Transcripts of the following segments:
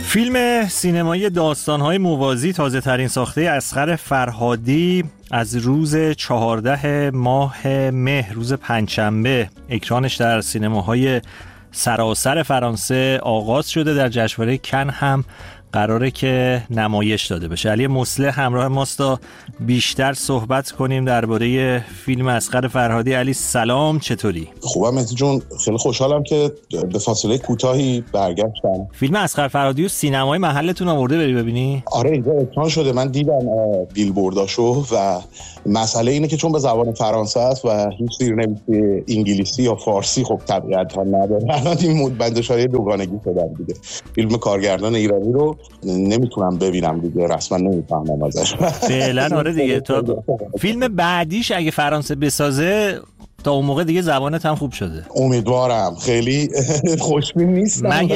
فیلم سینمایی داستان‌های موازی تازه ترین ساخته اصغر فرهادی از روز 14 ماه مهر، روز پنجشنبه، اکرانش در سینماهای سراسر فرانسه آغاز شده. در جشنواره کن هم قراره که نمایش داده بشه. علی مصلح همراه ماست تا بیشتر صحبت کنیم درباره فیلم اصغر فرهادی. علی سلام، چطوری؟ خوبم مهدی جون، خیلی خوشحالم که به فاصله کوتاهی برگشتم. فیلم اصغر فرهادی و سینمای محلتون آورده بری ببینی؟ آره اینجا اکران شده، من دیدم بیلبورداشو و مسئله اینه که چون به زبان فرانسه است و هیچ زیرنویسی انگلیسی یا فارسی خب طبیعتا نداره، الان این مدبندش‌های دوگانگی شدن دیگه. فیلم کارگردان ایرانی رو نمیتونم ببینم دیگه، رسما نمیفهمم ازش. فعلا آره دیگه، تا فیلم بعدیش اگه فرانسه بسازه تا اون موقع دیگه زبانت هم خوب شده. امیدوارم، خیلی خوشبین نیستم مگه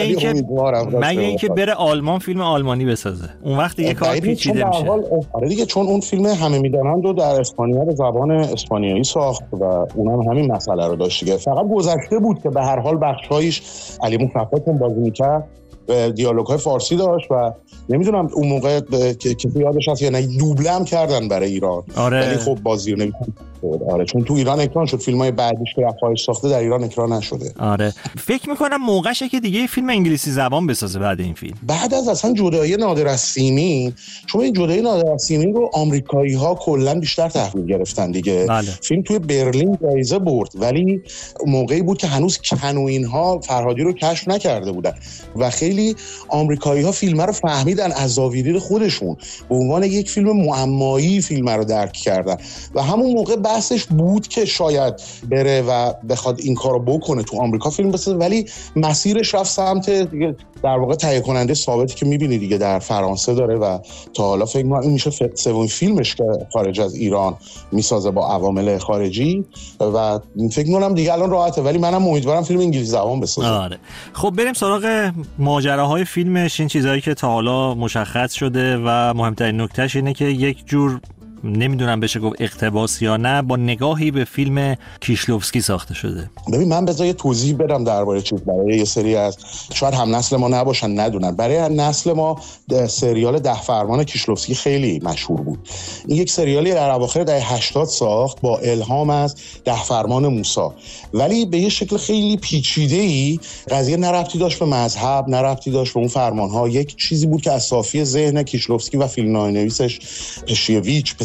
اینکه بره آلمان فیلم آلمانی بسازه، اون وقت دیگه کار پیچیده میشه. آره دیگه، چون اون فیلم همه میدانند رو در اسپانیا به زبان اسپانیایی ساخت و اونم همین مسئله رو داشت دیگه. فقط گذشته بود که به هر حال بخشایش علی مصطفی باز میکرد، دیالوگ‌های فارسی داشت و نمیدونم اون موقع که یادش هست یا نه دوبله هم کردن برای ایران. آره. ولی خب بازی نمی‌کنه. آره چون تو ایران اکران شد، فیلم‌های بعدیش که رفایش ساخته در ایران اکران نشده. آره فکر می‌کنم موقعشه که دیگه فیلم انگلیسی زبان بسازه بعد این فیلم. بعد از اصلا جدایی نادر از سیمین، چون این جدایی نادر از سیمین رو آمریکایی‌ها کلاً بیشتر تحویل گرفتن دیگه. بله. فیلم توی برلین جایزه برد، ولی موقعی بود که هنوز کنوین‌ها فرهادی رو کشف نکرده بودن و خیلی آمریکایی‌ها فیلم رو فهمیدن از زاویه خودشون، به عنوان یک فیلم معمایی فیلم رو درک کردن و همون موقع بحثش بود که شاید بره و بخواد این کارو بکنه تو آمریکا فیلم بسازه، ولی مسیرش رفت سمت دیگه، در واقع تهیه کننده ثابتی که می‌بینی دیگه در فرانسه داره و تا حالا فکر می‌کنم این میشه سومین فیلمش که خارج از ایران میسازه با عوامل خارجی و فکر می‌کنم دیگه الان راحته، ولی منم امیدوارم فیلم انگلیسی زبان بسازه. آره خب بریم سراغ ماجراهای فیلمش. این چیزایی که تا حالا مشخص شده و مهمترین نکتهش اینه که یک جور نمیدونم بشه گفت اقتباس یا نه، با نگاهی به فیلم کیشلوفسکی ساخته شده. ببین من بذار یه توضیح بدم درباره چیز، برای یه سری از شاید هم نسل ما نباشن ندونن. برای نسل ما سریال 10 فرمان کیشلوفسکی خیلی مشهور بود. این یک سریالی در اواخر دهه 80 ساخت با الهام از 10 فرمان موسی، ولی به یه شکل خیلی پیچیده‌ای. قضیه نه ربطی داشت به مذهب، نه ربطی داشت به اون فرمان‌ها، یک چیزی بود که از صافی ذهن کیشلوفسکی و فیلمنامه‌نویسش پشیویچ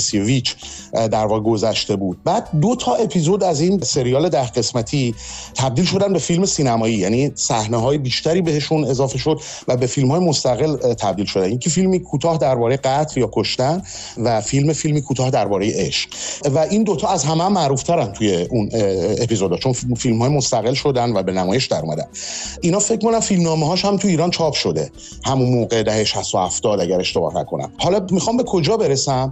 در واقع گذشته بود. بعد 2 تا اپیزود از این سریال 10 قسمتی تبدیل شدن به فیلم سینمایی، یعنی صحنه‌های بیشتری بهشون اضافه شد و به فیلم‌های مستقل تبدیل شدن. این که فیلمی کوتاه درباره قتل یا کشتن و فیلمی کوتاه درباره عشق، و این 2 تا از همه معروف‌ترن توی اون اپیزودا چون فیلم‌های مستقل شدن و به نمایش در اومدن. اینا فکر کنم فیلمنامه‌هاش هم تو ایران چاپ شده همون موقع دهه 60 و 70 اگر اشتباه نکنم. حالا میخوام به کجا برسم؟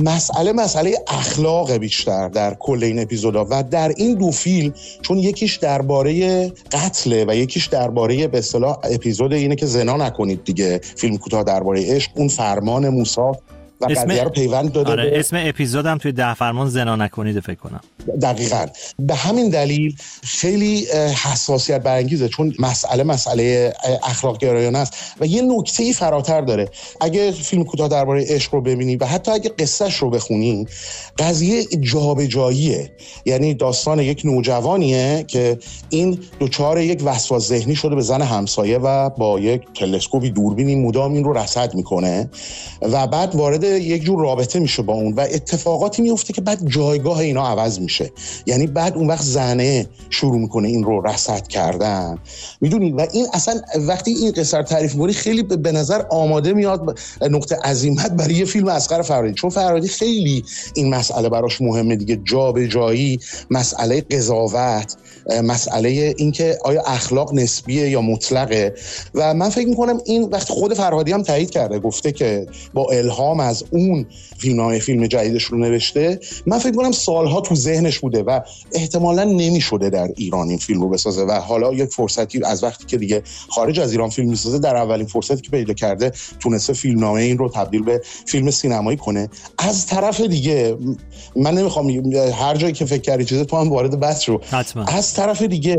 مسئله اخلاق بیشتر در کل این اپیزودا و در این 2 فیلم، چون یکیش درباره قتله و یکیش درباره به اصطلاح اپیزود اینه که زنا نکنید دیگه، فیلم کوتاه درباره عشق، اون فرمان موسی و قضیه رو پیوند داده. آره اسم اپیزودم توی 10 فرمان زنا نکنید فکر کنم. دقیقاً به همین دلیل خیلی حساسیت برانگیزه، چون مسئله اخلاق گرایانه است و یه نکته‌ای فراتر داره. اگه فیلم کوتاه درباره عشق رو ببینی و حتی اگه قصهش رو بخونی، قضیه جابجاییه. یعنی داستان یک نوجوانیه که این دوچار یک وسواس ذهنی شده به زن همسایه و با یک تلسکوپی دوربینی مدام این رو رصد میکنه و بعد وارد یک جور رابطه میشه با اون و اتفاقاتی میفته که بعد جایگاه اینا عوض میشه. یعنی بعد اون وقت زنه شروع میکنه این رو رصد کردن، میدونی، و این اصلا وقتی این قصه رو تعریف می‌کنی خیلی به نظر آماده میاد نقطه عزیمت برای یه فیلم اصغر فرهادی، چون فرهادی خیلی این مسئله براش مهمه دیگه، جابجایی، مسئله قضاوت، مسئله اینکه آیا اخلاق نسبیه یا مطلقه. و من فکر میکنم این وقت خود فرهادی هم تایید کرده، گفته که با الهام از اون فیلم جدیدش رو نوشته. من فکر میکنم سالها تو ذهنش بوده و احتمالاً نمیشده در ایران این فیلم رو بسازه و حالا یک فرصتی از وقتی که دیگه خارج از ایران فیلم میسازه، در اولین فرصتی که پیدا کرده تونسته فیلمنامه این رو تبدیل به فیلم سینمایی کنه. از طرف دیگه من نمیخوام هر جایی که فکر کردی چیزی تو هم وارد بحث رو، از طرف دیگه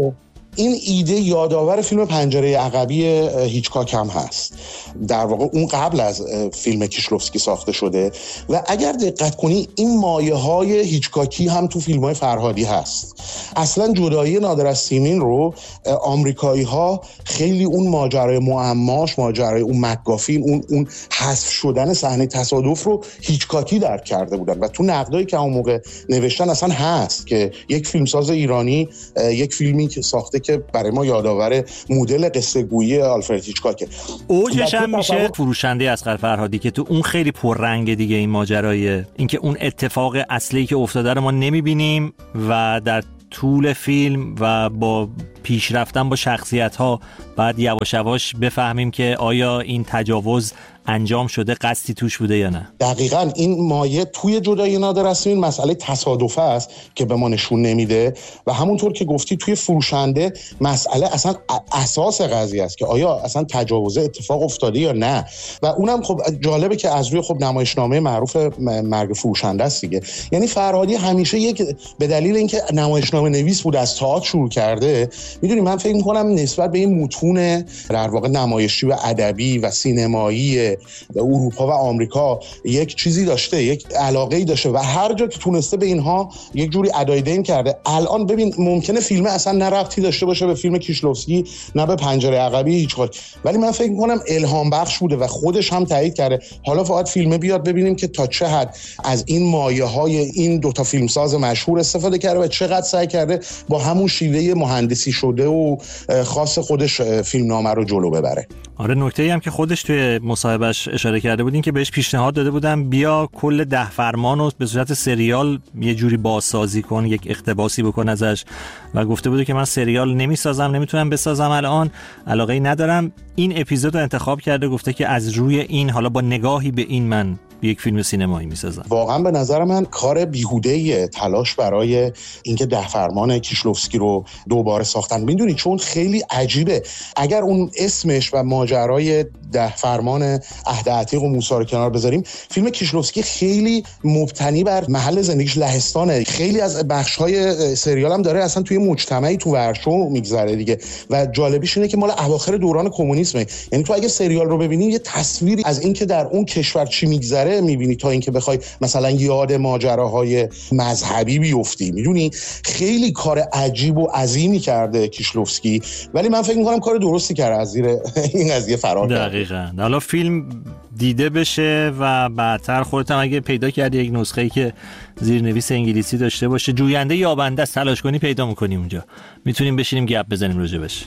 این ایده یادآور فیلم پنجره عقبی هیچکاک هم هست. در واقع اون قبل از فیلم کیشلوفسکی ساخته شده و اگر دقت کنی این مایه‌های هیچکاکی هم تو فیلم‌های فرهادی هست. اصلا جدایی نادر از سیمین رو آمریکایی‌ها خیلی اون ماجرای معماش، ماجرای اون مک‌گافین، اون حذف شدن صحنه تصادف رو هیچکاکی درک کرده بودن و تو نقدایی که اون موقع نوشتن اصلا هست که یک فیلمساز ایرانی یک فیلمی که ساخته که برای ما یادآور مدل قصه گویی آلفرد هیچکاکه. اوجش هم میشه فروشنده اصغر فرهادی که تو اون خیلی پررنگ دیگه این ماجرای اینکه اون اتفاق اصلی که افتاده رو ما نمیبینیم و در طول فیلم و با پیشرفتن با شخصیت‌ها بعد یواش یواش بفهمیم که آیا این تجاوز انجام شده، قصدی توش بوده یا نه. دقیقاً این مایه توی جدایی نادر از سیمین مسئله تصادفه است که به ما نشون نمیده و همونطور که گفتی توی فروشنده مسئله اصلا اساس قضیه است که آیا اصلا تجاوزه اتفاق افتاده یا نه. و اونم خب جالبه که از روی خب نمایشنامه معروف مرگ فروشنده است دیگه. یعنی فرهادی همیشه یک به دلیل اینکه نمایشنامه نویس بود از تئاتر شروع کرده، میدونی من فکر می‌کنم نسبت به این متون در واقع نمایشی و ادبی و سینمایی اروپا و آمریکا یک چیزی داشته، یک علاقه‌ای داشته و هر جا که تونسته به اینها یک جوری ادای دین کرده. الان ببین ممکنه فیلم اصلا نه ربطی داشته باشه به فیلم کیشلوفسکی نه به پنجره عقبی هیچکاک، ولی من فکر می‌کنم الهام بخش بوده و خودش هم تایید کرده. حالا فقط فیلم بیاد ببینیم که تا چه حد از این مایه‌های این دوتا فیلمساز مشهور استفاده کرده و چقدر سعی کرده با همون شیوه مهندسی شده و خاص خودش فیلمنامه رو جلو ببره. آره نکته‌ای هم که خودش توی مصاحبهش اشاره کرده بودین که بهش پیشنهاد داده بودن بیا کل 10 فرمان رو به صورت سریال یه جوری بازسازی کن، یک اقتباسی بکن ازش و گفته بوده که من سریال نمیسازم، نمیتونم بسازم، الان علاقه‌ای ندارم. این اپیزود رو انتخاب کرده، گفته که از روی این حالا با نگاهی به این من یک فیلم سینمایی میسازم. واقعا به نظر من کار بیهوده‌ایه تلاش برای اینکه 10 فرمان کیشلوفسکی رو دوباره ساختن. میدونی چون خیلی عجیبه. اگر اون اسمش و ماجرای 10 فرمان عهد عتیق و موسی رو کنار بذاریم، فیلم کیشلوفسکی خیلی مبتنی بر محل زندگیش لهستانه. خیلی از بخش‌های سریال هم داره اصلا توی مجتمعی تو ورشو میگذره دیگه و جالبیش اینه که مال اواخر دوران کمونیسمه. یعنی تو اگه سریال رو ببینی یه تصویری از این که در اون کشور چی میگذره میبینی تا اینکه بخوای مثلا یاد ماجراهای مذهبی بیفتی. میدونی خیلی کار عجیب و عظیمی کرده کیشلوفسکی، ولی من فکر می‌کنم کار درستی کرده از زیر این قضیه فرار کرده. دقیقاً. حالا فیلم دیده بشه و بعدتر خودت هم اگه پیدا کردی یک نسخه‌ای که زیرنویس انگلیسی داشته باشه، جوینده یابنده است، تلاش کنی پیدا می‌کنی اونجا، میتونیم بشینیم گپ بزنیم راجبش.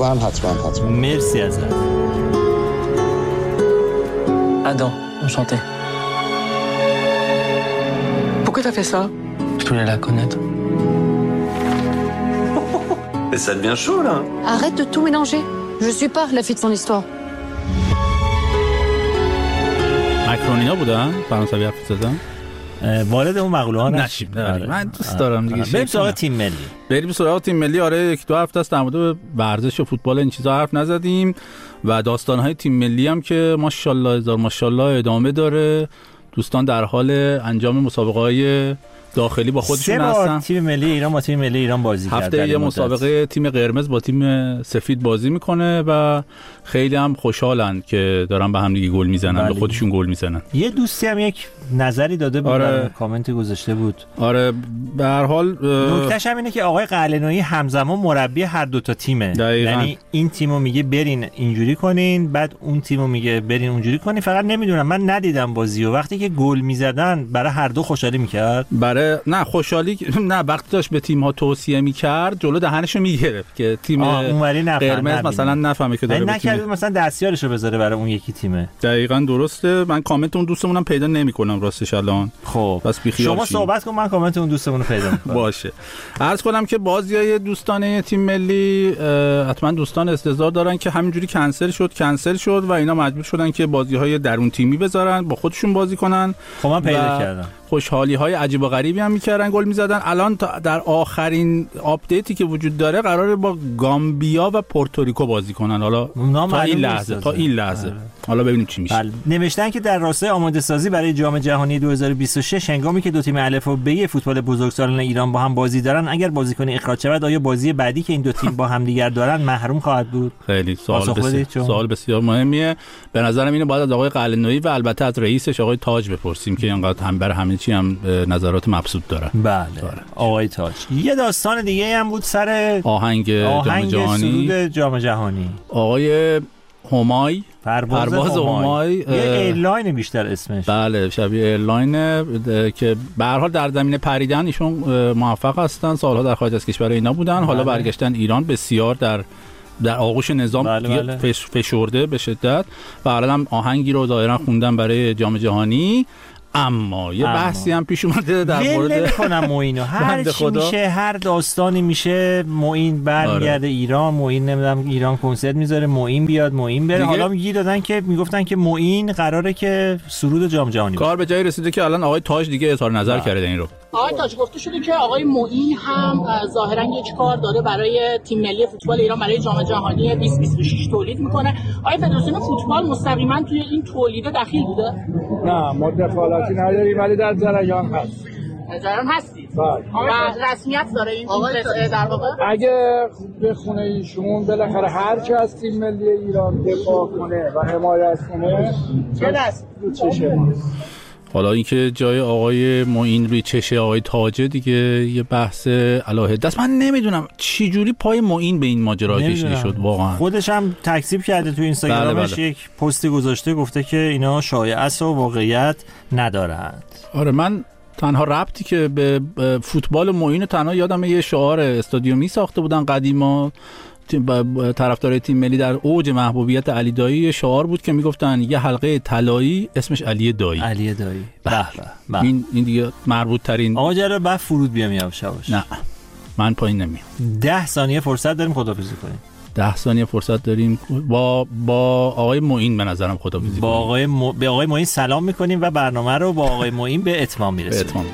حتما. مرسی ازت. Adam, enchanté. Pourquoi t'as fait ça? Je voulais la connaître. Et ça devient chaud là. Arrête de tout mélanger. Je suis pas la fille de son histoire. مکرونیا بودن؟ فرانسوی حرف زدن؟ وارد اون مقوله ها نشیم. من دوست دارم دیگه. بریم سراغ تیم ملی. بریم سراغ تیم ملی. آره یک دو هفته است در مورد ورزش و فوتبال این چیزا حرف نزدیم و داستان‌های تیم ملی هم که ماشاءالله هزار ماشاءالله ادامه داره. دوستان در حال انجام مسابقه‌های داخلی با خودشون هستن. تیم ملی ایران با تیم ملی ایران بازی کرد. هفته یه مسابقه تیم قرمز با تیم سفید بازی میکنه و خیلی هم خوشحالن که دارن به هم دیگه گل میزنن، به خودشون گل میزنن. یه دوستی هم یک نظری داده بود، آره. کامنتی گذاشته بود. آره به هر حال نکتهش هم اینه که آقای قلعه‌نویی همزمان مربی هر دو تا تیمه. یعنی این تیمو میگه برین اینجوری کنین، بعد اون تیمو میگه برین اونجوری کنین. فقط نمیدونم، من ندیدم بازی و وقتی که گل میزدن برای هر دو خوشحالی میکرد. نه خوشحالی نه، وقتی داشت به تیم ها توصیه میکرد جلو دهنشو میگرفت که تیم قرمز مثلا نفهمه که داره نکرد، مثلا دستیارشو بذاره برای اون یکی تیمه. دقیقاً درسته. من کامنت اون دوستمونم پیدا نمیکنم راستش الان. خب بس بیخیال شما صحبت کن، من کامنت اون دوستمون رو پیدا میکنم. باشه. عرض کنم که بازیای دوستانه تیم ملی حتما دوستان استعداد دارن که همینجوری کنسل شد و اینا مجبور شدن که بازی‌های درون تیمی بذارن، با خودشون بازی کنن. خب من پیدا کردم. خوشحالی‌های عجیب و غریبی هم می‌کردن، گل می‌زدن. الان در آخرین آپدیتی که وجود داره قراره با گامبیا و پورتوریکو بازی کنن. حالا تا این لحظه حالا ببینیم چی میشه. بله. نوشتن که در راستای آماده سازی برای جام جهانی 2026 هنگامی که دو تیم الف و ب فوتبال بزرگسالان ایران با هم بازی دارن، اگر بازیکنی اخراج شود آیا بازی بعدی که این دو تیم با هم دیگر دارن محروم خواهد بود؟ خیلی سوال بسیار مهمیه. به نظرم اینو باید از آقای قلعه‌نویی و البته از رئیسش آقای تاج بپرسیم که اینقدر هم بر همه چی هم نظرات مبسوط داره. بله. آقای تاج. یه داستان دیگه هم بود سر آهنگ سرود جام جهانی. آقای همای پرواز همای یه ایرلاین بیشتر اسمش. بله شبیه ایرلاین که به هر حال در زمینه پریدن ایشون موفق هستن. سالها در خارج از کشور اینا بودن. بله. حالا برگشتن ایران، بسیار در آغوش نظام بله. فشرده به شدت و الان آهنگی رو ظاهرا خوندن برای جام جهانی. اما یه بحثی هم پیش اومده در مورد نمی‌کنم معینو هر چی میشه، هر داستانی میشه، معین برمیگرده ایران، معین نمیدونم ایران کنسرت میذاره، معین بیاد معین بره. حالا میگی دادن که میگفتن که معین قراره که سرود جام جهانی کار به جایی رسیده که الان آقای تاج دیگه اظهار نظر کرده این رو. آقای تاج گفته شده که آقای معین هم ظاهرا یک کار داره برای تیم ملی فوتبال ایران برای جام جهانی 2026 تولید میکنه. آقای فدراسیون فوتبال مستقیما توی این تولید دخیل بوده؟ نه ما دخالتی نداریم ولی در جریان هست. جریان هستی؟ و رسمیت داره این قصه در واقع؟ اگه به خونه ایشون بالاخره هر کی از تیم ملی ایران دفاع کنه و حمایت کنه چه دست رو چشه ماست. حالا اینکه جای آقای معین روی چشه آقای تاجه دیگه یه بحث علاهه است. من نمیدونم چی جوری پای معین به این ماجرا کشیده شد واقعا. خودش هم تکذیب کرده تو اینستاگرامش. بله. یک پستی گذاشته گفته که اینا شایعه است و واقعیت ندارند. آره من تنها ربطی که به فوتبال معین تنها یادم یه شعار استادیومی ساخته بودن قدیما طرفدارای تیم ملی در اوج محبوبیت علی دایی، شعار بود که میگفتن یه حلقه طلایی اسمش علی دایی. علی دایی. به. این دیگه مربوط ترین. آقا جره بعد فرود بیام یواش یواش. نه من پایین نمیام. 10 ثانیه فرصت داریم خداحافظی کنیم. 10 ثانیه فرصت داریم با آقای معین به نظرم خداحافظی کنیم. به آقای معین سلام میکنیم و برنامه رو با آقای معین به اتمام میرسونیم.